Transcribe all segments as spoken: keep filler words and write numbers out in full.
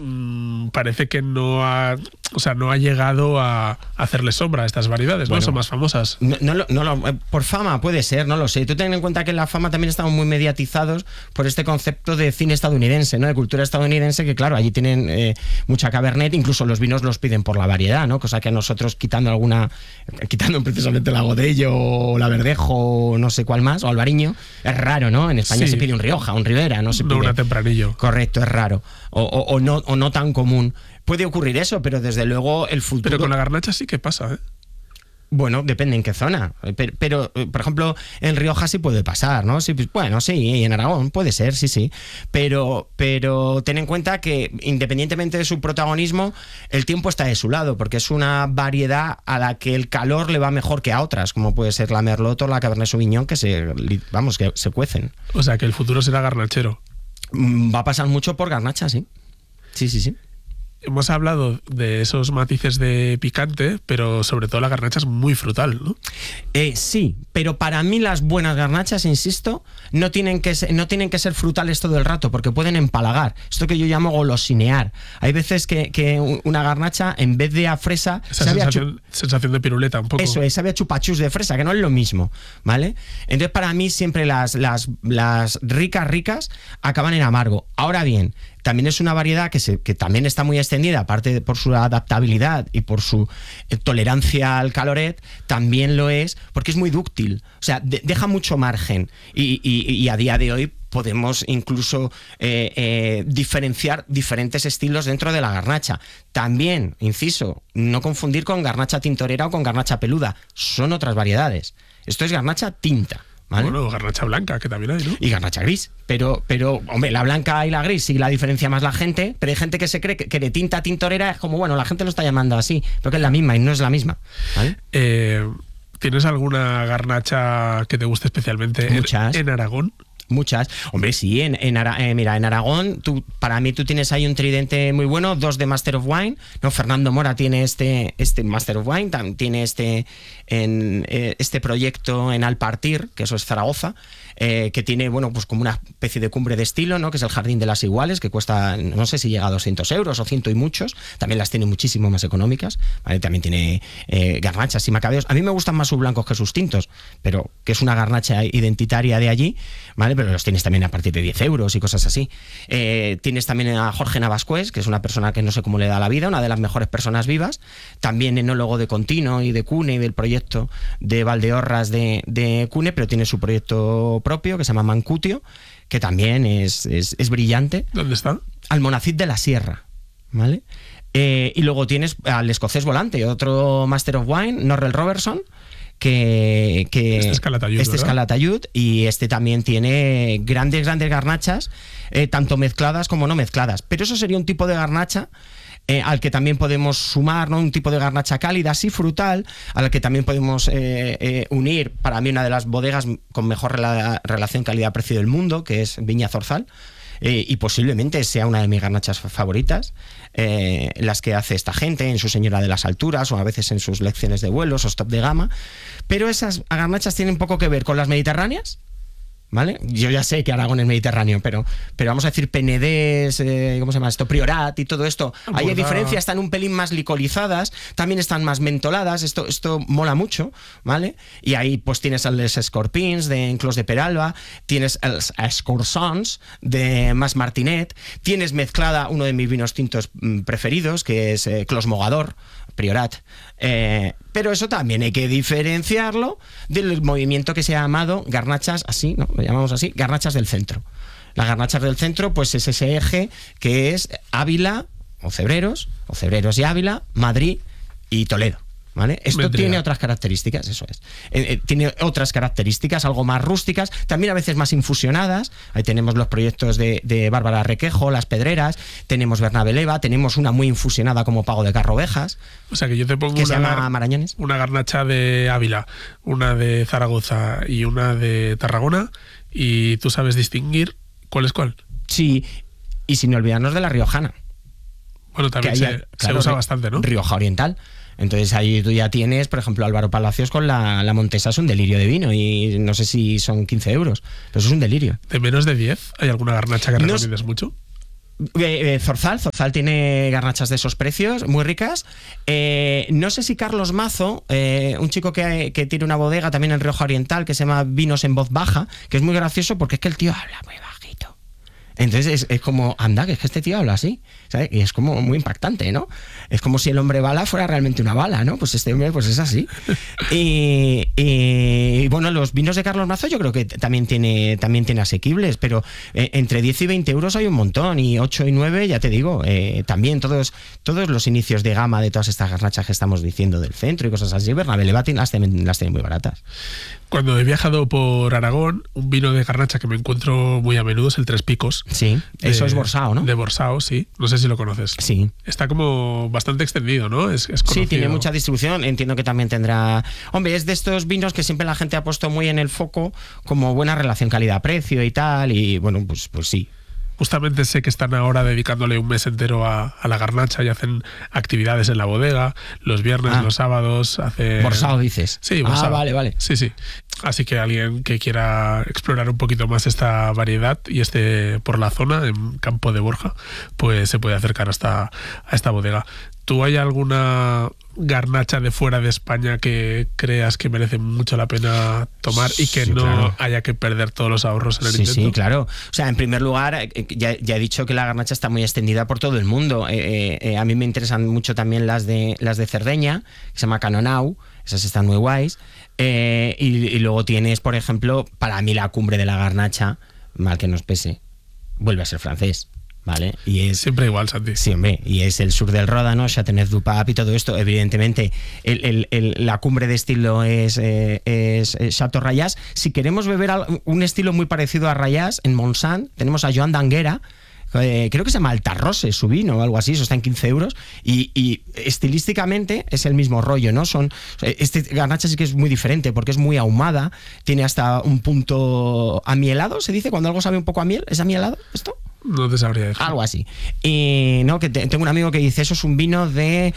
mmm, parece que no ha, o sea, no ha llegado a hacerle sombra a estas variedades, bueno, ¿no? Son más famosas. No, no, lo, no lo, por fama puede ser, no lo sé. Tú ten en cuenta que en la fama también estamos muy mediatizados por este concepto de cine estadounidense, ¿no? De cultura estadounidense, que claro, allí tienen eh, mucha Cabernet, incluso los vinos los piden por la variedad, ¿no? Cosa que a nosotros, quitando alguna, quitando precisamente la Godello o la Verdejo o no sé cuál más, o Albariño, es raro, ¿no? En España sí se pide un Rioja, un Ribera, no se pide. No una Tempranillo. Correcto, es raro. O, o, o, no, o no tan común. Puede ocurrir eso, pero desde luego el futuro... Pero con la garnacha sí que pasa, ¿eh? Bueno, depende en qué zona. Pero, pero, por ejemplo, en Rioja sí puede pasar, ¿no? Sí, bueno, sí, y en Aragón puede ser, sí, sí. Pero, pero ten en cuenta que, independientemente de su protagonismo, el tiempo está de su lado, porque es una variedad a la que el calor le va mejor que a otras, como puede ser la Merlot o la Cabernet Sauvignon, que se, vamos, que se cuecen. O sea, que el futuro será garnachero. Va a pasar mucho por garnacha, sí. Sí, sí, sí. Hemos hablado de esos matices de picante, pero sobre todo la garnacha es muy frutal, ¿no? Eh, sí, pero para mí las buenas garnachas, insisto, no tienen que ser, no tienen que ser frutales todo el rato, porque pueden empalagar. Esto que yo llamo golosinear. Hay veces que, que una garnacha, en vez de a fresa... Esa sensación, sensación de piruleta, un poco. Eso es, sabe a chupachus de fresa, que no es lo mismo, ¿vale? Entonces, para mí, siempre las, las, las ricas, ricas, acaban en amargo. Ahora bien, también es una variedad que, se, que también está muy extendida, aparte de por su adaptabilidad y por su eh, tolerancia al caloret, también lo es porque es muy dúctil. O sea, de, deja mucho margen. Y, y, y a día de hoy podemos incluso eh, eh, diferenciar diferentes estilos dentro de la garnacha. También, inciso, no confundir con garnacha tintorera o con garnacha peluda. Son otras variedades. Esto es garnacha tinta. ¿Vale? Bueno, garnacha blanca, que también hay, ¿no? Y garnacha gris. Pero, pero, hombre, la blanca y la gris sí la diferencia más la gente, pero hay gente que se cree que, que de tinta a tintorera es como, bueno, la gente lo está llamando así, pero que es la misma y no es la misma. ¿Vale? Eh, ¿Tienes alguna garnacha que te guste especialmente Muchas. en, en Aragón? Muchas. Hombre, sí, en, en Ara, eh, mira, en Aragón, tú, para mí tú tienes ahí un tridente muy bueno, dos de Master of Wine, ¿no? Fernando Mora tiene este, este Master of Wine, también tiene este, en, eh, este proyecto en Alpartir, que eso es Zaragoza, eh, que tiene, bueno, pues como una especie de cumbre de estilo, ¿no? Que es el Jardín de las Iguales, que cuesta, no sé si llega a doscientos euros o ciento y muchos, también las tiene muchísimo más económicas, ¿vale? También tiene eh, garnachas y macabeos. A mí me gustan más sus blancos que sus tintos, pero que es una garnacha identitaria de allí, ¿vale? Pero los tienes también a partir de diez euros y cosas así. Eh, tienes también a Jorge Navascués, que es una persona que no sé cómo le da la vida, una de las mejores personas vivas, también enólogo de Contino y de Cune y del proyecto de Valdeorras de, de Cune, pero tiene su proyecto propio que se llama Mancutio, que también es, es, es brillante. ¿Dónde está? Almonacid de la Sierra, ¿vale? Eh, y luego tienes al escocés Volante, otro Master of Wine, Norrell Robertson, que, que este es Calatayud, este es Calatayud, y este también tiene grandes, grandes garnachas, eh, tanto mezcladas como no mezcladas. Pero eso sería un tipo de garnacha eh, al que también podemos sumar, ¿no? Un tipo de garnacha cálida, así frutal, al que también podemos eh, eh, unir, para mí, una de las bodegas con mejor rela relación calidad-precio del mundo, que es Viña Zorzal. Eh, y posiblemente sea una de mis garnachas favoritas, eh, las que hace esta gente en su Señora de las Alturas o a veces en sus lecciones de vuelos o stop de gama. Pero esas garnachas tienen poco que ver con las mediterráneas, ¿vale? Yo ya sé que Aragón es mediterráneo, pero, pero vamos a decir Penedés, eh, ¿cómo se llama esto? Priorat y todo esto. Ahí hay diferencias, están un pelín más licolizadas, también están más mentoladas, esto, esto mola mucho, ¿vale? Y ahí pues tienes a los Escorpins de Enclos de Peralba, tienes a los Escorsons de Mas Martinet, tienes mezclada uno de mis vinos tintos preferidos, que es eh, Clos Mogador, Priorat. Eh, pero eso también hay que diferenciarlo del movimiento que se ha llamado garnachas, así, ¿no? Lo llamamos así, garnachas del centro. Las garnachas del centro, pues es ese eje que es Ávila, o Cebreros, o Cebreros y Ávila, Madrid y Toledo. ¿Vale? Esto Vendría. Tiene otras características, eso es. Eh, eh, tiene otras características, algo más rústicas, también a veces más infusionadas. Ahí tenemos los proyectos de, de Bárbara Requejo, Las Pedreras, tenemos Bernabé Leva, tenemos una muy infusionada como Pago de Carrovejas. O sea que yo te pongo que una, se llama Marañones. Una garnacha de Ávila, una de Zaragoza y una de Tarragona, y tú sabes distinguir cuál es cuál. Sí, y sin olvidarnos de la riojana. Bueno, también se, haya, claro, se usa bastante, ¿no? Rioja Oriental. Entonces ahí tú ya tienes, por ejemplo, Álvaro Palacios con la, la Montesa, es un delirio de vino y no sé si son quince euros, pero eso es un delirio. ¿De menos de diez? ¿Hay alguna garnacha que no, recomiendes mucho? Eh, eh, Zorzal, Zorzal tiene garnachas de esos precios, muy ricas. Eh, no sé si Carlos Mazo, eh, un chico que, que tiene una bodega también en Rioja Oriental que se llama Vinos en Voz Baja, que es muy gracioso porque es que el tío habla muy bajito. Entonces es, es como, anda, que es que este tío habla así, ¿sabes? Y es como muy impactante, ¿no? Es como si el hombre bala fuera realmente una bala, ¿no? Pues este hombre pues es así. Y, y bueno, los vinos de Carlos Mazo yo creo que también tiene, también tiene asequibles, pero eh, entre diez y veinte euros hay un montón, y ocho y nueve, ya te digo, eh, también todos, todos los inicios de gama de todas estas garnachas que estamos diciendo del centro y cosas así, Bernabé Levatin las tiene, las tiene muy baratas. Cuando he viajado por Aragón, un vino de garnacha que me encuentro muy a menudo es el Tres Picos. Sí, eso de, es Borsao, ¿no? De Borsao, sí. No sé si lo conoces. Sí. Está como bastante extendido, ¿no? Es, es sí, tiene mucha distribución. Entiendo que también tendrá... Hombre, es de estos vinos que siempre la gente ha puesto muy en el foco como buena relación calidad-precio y tal. Y bueno, pues, pues sí. Justamente sé que están ahora dedicándole un mes entero a, a la garnacha y hacen actividades en la bodega. Los viernes, ah. los sábados hacen... Borsao, dices. Sí, Borsao. Ah, vale, vale. Sí, sí. Así que alguien que quiera explorar un poquito más esta variedad y esté por la zona, en Campo de Borja, pues se puede acercar hasta a esta bodega. ¿Tú hay alguna garnacha de fuera de España que creas que merece mucho la pena tomar y que sí, no claro. haya que perder todos los ahorros en el sí, intento? Sí, claro. O sea, en primer lugar, ya, ya he dicho que la garnacha está muy extendida por todo el mundo. Eh, eh, a mí me interesan mucho también las de, las de Cerdeña, que se llama Canonau. Esas están muy guays. Eh, y, y luego tienes, por ejemplo, para mí la cumbre de la garnacha, mal que nos pese, vuelve a ser francés. ¿Vale? Y es, siempre igual, Santi. Sí, hombre, y es el sur del Ródano, Châteauneuf-du-Pape y todo esto. Evidentemente, el, el, el, la cumbre de estilo es, eh, es, es Chateau Rayas. Si queremos beber un estilo muy parecido a Rayas, en Montsant tenemos a Joan d'Anguera, eh, creo que se llama Altarrose, su vino o algo así, eso está en quince euros. Y, y estilísticamente es el mismo rollo, ¿no? Son, este garnacha sí que es muy diferente porque es muy ahumada, tiene hasta un punto amielado, se dice, cuando algo sabe un poco a miel, ¿es amielado esto? No te sabría decir. Algo así. Y no, que te, tengo un amigo que dice, eso es un vino de,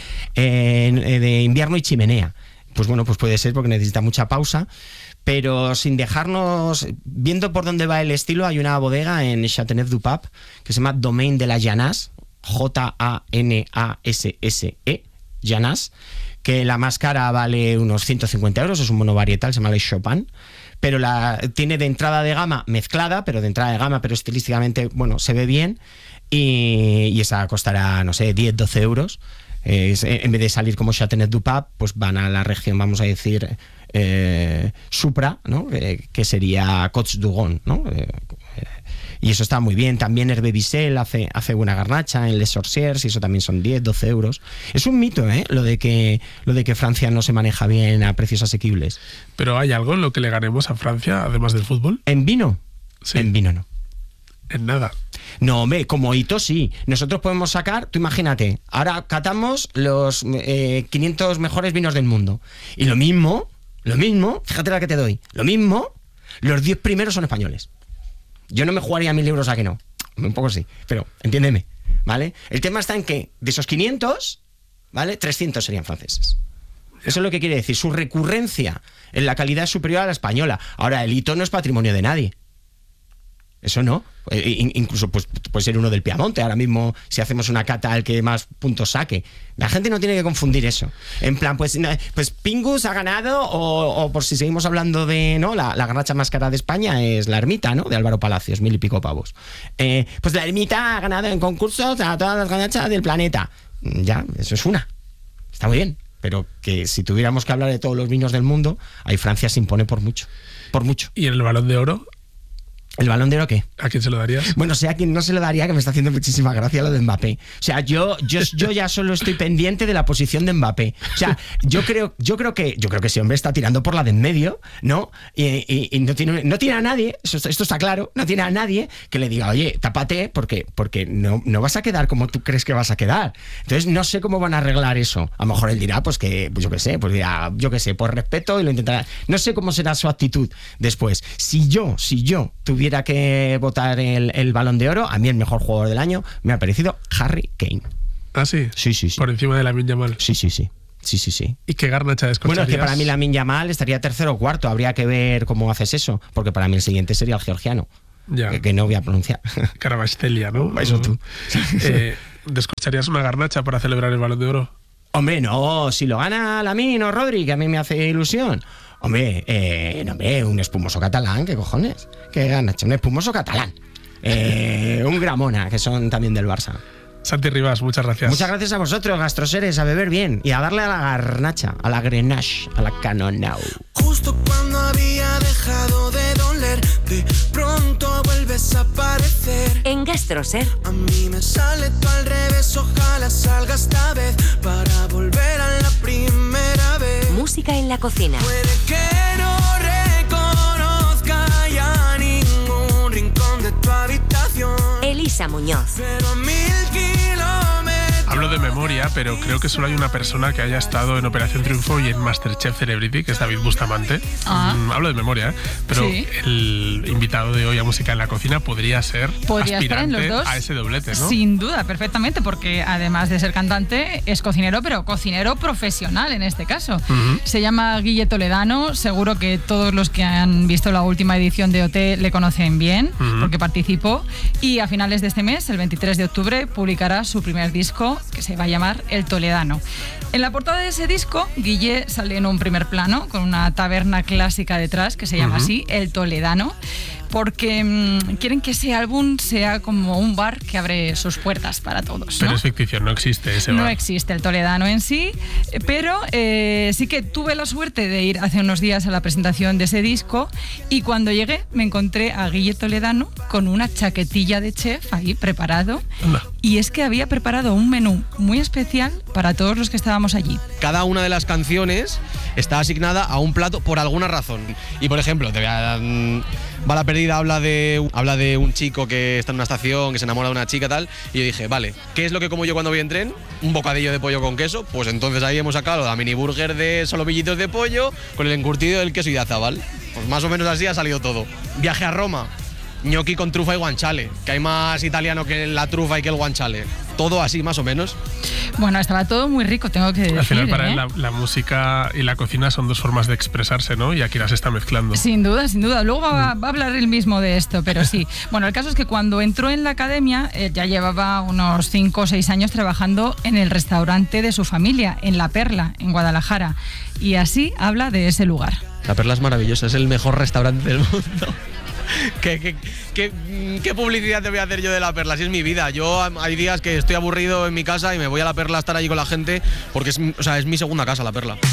eh, de invierno y chimenea. Pues bueno, pues puede ser porque necesita mucha pausa, pero sin dejarnos, viendo por dónde va el estilo, hay una bodega en Châteauneuf-du-Pape que se llama Domaine de la Llanasse, J A N A S S E, Llanasse, que la más cara vale unos ciento cincuenta euros, es un monovarietal, se llama Le Chopin. Pero la tiene de entrada de gama mezclada, pero de entrada de gama, pero estilísticamente, bueno, se ve bien. Y, y esa costará, no sé, diez, doce euros. Eh, en vez de salir como Châteauneuf-du-Pape, pues van a la región, vamos a decir, eh, Supra, ¿no? Eh, que sería Côtes d'Ugon, ¿no? Eh, y eso está muy bien. También Hervé Bissell hace, hace buena garnacha en Les Sorciers, y eso también son diez, doce euros. Es un mito, ¿eh? Lo de que, lo de que Francia no se maneja bien a precios asequibles. ¿Pero hay algo en lo que le ganemos a Francia, además del fútbol? ¿En vino? Sí. En vino no. En nada. No, hombre, como hito sí. Nosotros podemos sacar, tú imagínate, ahora catamos los eh, quinientos mejores vinos del mundo. Y lo mismo, lo mismo, fíjate la que te doy, lo mismo, los diez primeros son españoles. Yo no me jugaría mil euros a que no. Un poco sí, pero entiéndeme, ¿vale? El tema está en que de esos quinientos, ¿vale? trescientos serían franceses. Eso es lo que quiere decir. Su recurrencia en la calidad es superior a la española. Ahora, el hito no es patrimonio de nadie. Eso no. Incluso pues, puede ser uno del Piamonte. Ahora mismo, si hacemos una cata al que más puntos saque. La gente no tiene que confundir eso. En plan, pues, pues Pingus ha ganado, o, o por si seguimos hablando de, ¿no? La, la garnacha más cara de España es la Ermita, ¿no? De Álvaro Palacios, mil y pico pavos. Eh, pues la Ermita ha ganado en concursos a todas las garnachas del planeta. Ya, eso es una. Está muy bien. Pero que si tuviéramos que hablar de todos los vinos del mundo, ahí Francia se impone por mucho. Por mucho. ¿Y en el Balón de Oro? ¿El Balón de Oro qué? ¿A quién se lo darías? Bueno, sé a quien no se lo daría, que me está haciendo muchísima gracia lo de Mbappé. O sea, yo, yo, yo ya solo estoy pendiente de la posición de Mbappé. O sea, yo creo, yo creo que, yo creo que ese hombre está tirando por la de en medio, ¿no? Y, y, y no tiene, no tiene a nadie, esto, esto está claro, no tiene a nadie que le diga, oye, tápate, porque, porque no, no vas a quedar como tú crees que vas a quedar. Entonces, no sé cómo van a arreglar eso. A lo mejor él dirá, pues que, pues yo qué sé, pues dirá, yo qué sé, por respeto, y lo intentará. No sé cómo será su actitud después. Si yo, si yo tuviera que votar el, el Balón de Oro, a mí el mejor jugador del año me ha parecido Harry Kane. ¿Ah, sí? Sí, sí, sí. Por encima de Lamine Yamal. Sí, sí, sí. Sí, sí, sí. ¿Y qué garnacha descorcharías? Bueno, es que para mí Lamine Yamal estaría tercero o cuarto. Habría que ver cómo haces eso, porque para mí el siguiente sería el georgiano. Ya. Que, que no voy a pronunciar. Carabastelia, ¿no? Eso tú. Eh, ¿Descorcharías una garnacha para celebrar el Balón de Oro? Hombre, no, si lo gana Lamine o Rodri, que a mí me hace ilusión. Hombre, eh, no, hombre, un espumoso catalán, ¿qué cojones? ¿Qué garnacha? Un espumoso catalán. Eh, un Gramona, que son también del Barça. Santi Rivas, muchas gracias. Muchas gracias a vosotros, gastroseres, a beber bien y a darle a la garnacha, a la grenache, a la canonau. Justo cuando había dejado de doler, de pronto vuelves a aparecer. En Gastroser. A mí me sale todo al revés, ojalá salga esta vez para volver a la primera vez. Música en la cocina. Puede que no reconozca ya ningún rincón de tu habitación. Elisa Muñoz. Pero mil kilómetros. Hablo de memoria, pero creo que solo hay una persona que haya estado en Operación Triunfo y en Masterchef Celebrity, que es David Bustamante. Ah. Mm, hablo de memoria, ¿eh? Pero Sí. el invitado de hoy a Música en la Cocina podría ser Podría estar en aspirante los dos. a ese doblete, ¿no? Sin duda, perfectamente, porque además de ser cantante, es cocinero, pero cocinero profesional en este caso. Ujú. Se llama Guille Toledano, seguro que todos los que han visto la última edición de O T le conocen bien, Ujú. porque participó, y a finales de este mes, el veintitrés de octubre, publicará su primer disco, que se va a llamar El Toledano. En la portada de ese disco, Guille sale en un primer plano, con una taberna clásica detrás, que se llama Ujú. así, El Toledano, porque mmm, quieren que ese álbum sea como un bar que abre sus puertas para todos, Pero ¿no? es ficción, no existe ese No bar. existe el Toledano en sí, eh, pero eh, sí que tuve la suerte de ir hace unos días a la presentación de ese disco y cuando llegué me encontré a Guille Toledano con una chaquetilla de chef ahí preparado. Anda. Y es que había preparado un menú muy especial para todos los que estábamos allí. Cada una de las canciones está asignada a un plato por alguna razón. Y por ejemplo, te voy a dar, mm, Bala Perdida habla de, habla de un chico que está en una estación, que se enamora de una chica tal, y yo dije, vale, ¿qué es lo que como yo cuando voy en tren? Un bocadillo de pollo con queso, pues entonces ahí hemos sacado la mini burger de solomillitos de pollo con el encurtido del queso y de azabal. Pues más o menos así ha salido todo. Viaje a Roma, gnocchi con trufa y guanciale, que hay más italiano que la trufa y que el guanciale. Todo así, más o menos. Bueno, estaba todo muy rico, tengo que decir. Al final, para ¿eh? él, la, la música y la cocina son dos formas de expresarse, ¿no? Y aquí las está mezclando. Sin duda, sin duda. Luego va, va a hablar él mismo de esto, pero sí. Bueno, el caso es que cuando entró en la academia, eh, ya llevaba unos cinco o seis años trabajando en el restaurante de su familia, en La Perla, en Guadalajara. Y así habla de ese lugar. La Perla es maravillosa, es el mejor restaurante del mundo. ¿Qué, qué, qué, qué publicidad te voy a hacer yo de La Perla? Si es mi vida. Yo hay días que estoy aburrido en mi casa y me voy a La Perla a estar allí con la gente porque es, o sea, es mi segunda casa, La Perla.